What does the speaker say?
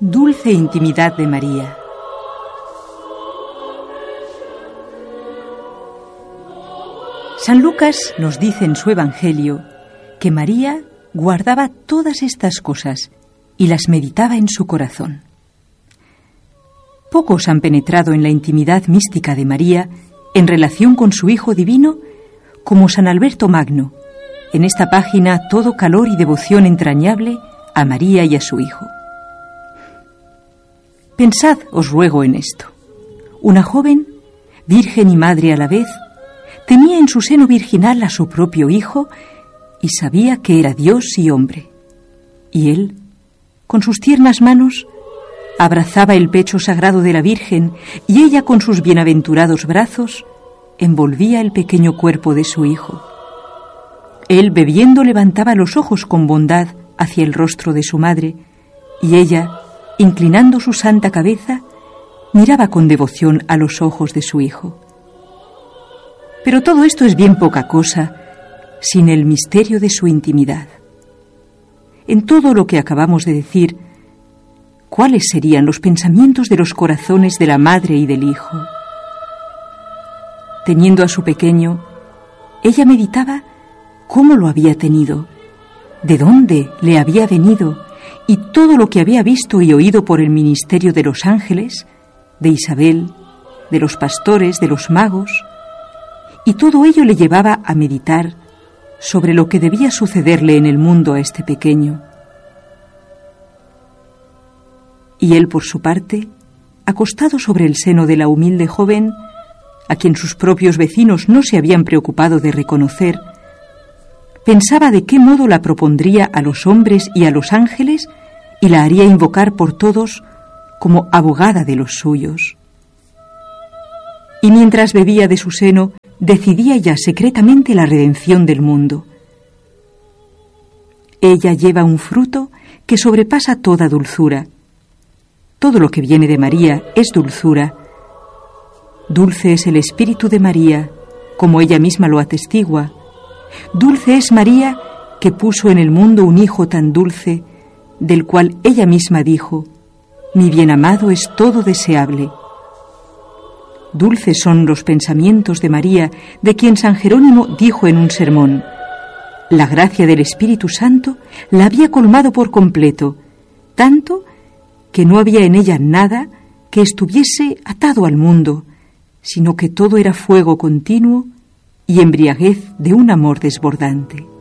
Dulce intimidad de María. San Lucas nos dice en su Evangelio que María guardaba todas estas cosas y las meditaba en su corazón. Pocos han penetrado en la intimidad mística de María en relación con su Hijo Divino como San Alberto Magno, en esta página Todo calor y devoción entrañable a María y a su Hijo. Pensad, os ruego, en esto. Una joven, virgen y madre a la vez, tenía en su seno virginal a su propio Hijo y sabía que era Dios y hombre. Y él, con sus tiernas manos, abrazaba el pecho sagrado de la Virgen y ella con sus bienaventurados brazos envolvía el pequeño cuerpo de su Hijo. Él, bebiendo, levantaba los ojos con bondad hacia el rostro de su madre y ella, inclinando su santa cabeza, miraba con devoción a los ojos de su Hijo. Pero todo esto es bien poca cosa sin el misterio de su intimidad. En todo lo que acabamos de decir, ¿cuáles serían los pensamientos de los corazones de la madre y del Hijo? Teniendo a su pequeño, ella meditaba cómo lo había tenido, de dónde le había venido, y todo lo que había visto y oído por el ministerio de los ángeles, de Isabel, de los pastores, de los magos, y todo ello le llevaba a meditar sobre lo que debía sucederle en el mundo a este pequeño. Y él, por su parte, acostado sobre el seno de la humilde joven, a quien sus propios vecinos no se habían preocupado de reconocer, pensaba de qué modo la propondría a los hombres y a los ángeles y la haría invocar por todos como abogada de los suyos. Y mientras bebía de su seno, decidía ya secretamente la redención del mundo. Ella lleva un fruto que sobrepasa toda dulzura. Todo lo que viene de María es dulzura. Dulce es el espíritu de María, como ella misma lo atestigua. Dulce es María, que puso en el mundo un Hijo tan dulce, del cual ella misma dijo: mi bien amado es todo deseable. Dulces son los pensamientos de María, de quien San Jerónimo dijo en un sermón: la gracia del Espíritu Santo la había colmado por completo, tanto que no había en ella nada que estuviese atado al mundo, sino que todo era fuego continuo y embriaguez de un amor desbordante.